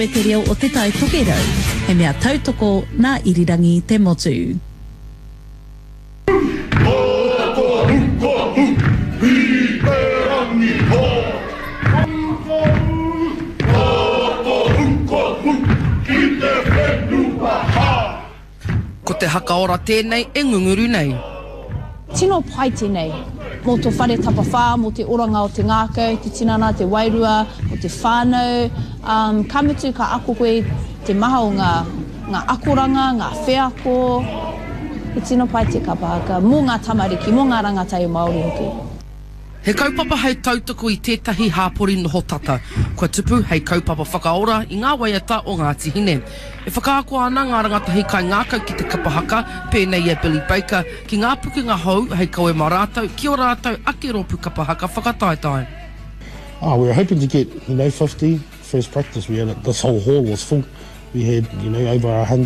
E te reo o te tai tokerau, he mea tautoko nā irirangi te motu. Ko te hakaora tēnei e ngunguru nei. Tino pai tēnei, mō tō whare tapawhā, mō te oranga o te ngākau, te tinana, te wairua, o te whānau. Ka mutu ka ako koe te maha o ngā akoranga, ngā wheako. He tino pai te kapahaka, mō ngā tamariki, mō ngā rangatai Māori hoki. He kaupapa hei tautoko i tētahi hāpori noho tata. Kua tupu hei kaupapa whakaora i ngā waiata o Ngāti Hine. E whakaako ana ngā rangatahi kai ngākau ki te kapahaka, pēnei e Billy Baker, ki ngā pukinga hou hei kaue mā rātou, ki o rātou ake ropu kapahaka whakataetai. We were hoping to get, 50. First practice, this whole hall was full. We had, over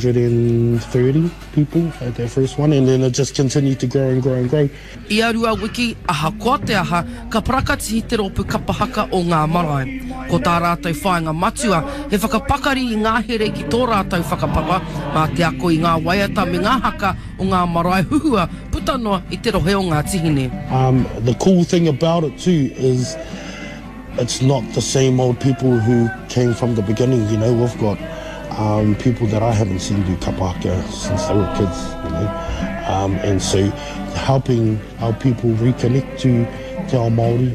130 people at that first one, and then it just continued to grow and grow and grow. I arua wiki, aha koa te aha, ka parakatihi te ropu kapahaka o ngā marae. Ko tā rātou whāinga matua, he whakapakari i ngā here ki tō rātou whakapapa, mā te ako i ngā waiata me ngā haka o ngā marae huhua, putanoa i te rohe o Ngāti Hine. The cool thing about it too is it's not the same old people who came from the beginning, we've got people that I haven't seen do kapahaka since they were kids, and so helping our people reconnect to our Māori,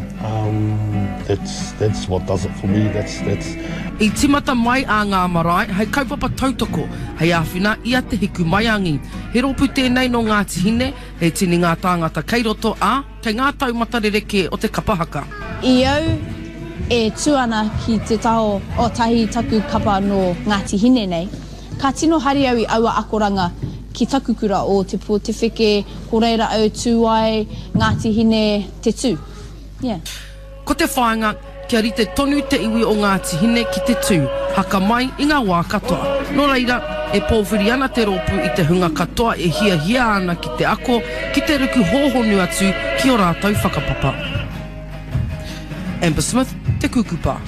that's what does it for me. That's. I timata mai a ngā marae, hei kaupapa tautoko, hei āwhina ia te hiku maiangi. He ropu tēnei no Ngāti Hine, he tini ngā tāngata kei roto a, kei ngā taumata rereke o te kapahaka. I au e tuana ki te taho o tahi taku kapa no Ngāti Hine nei. Ka tino hari au I aua akoranga ki taku kura o te pō te wheke, ko reira au tūai, Ngāti Hine te tū. Yeah. Ko te whāinga, kia rite tonu te iwi o Ngāti Hine ki te tū, haka mai I ngā wā katoa. Nō reira, e pōwhiri ana te ropu I te hunga katoa e hia ana ki te ako, ki te ruku hōhonu atu ki o rātou whakapapa. Amber Smith, te kukupa.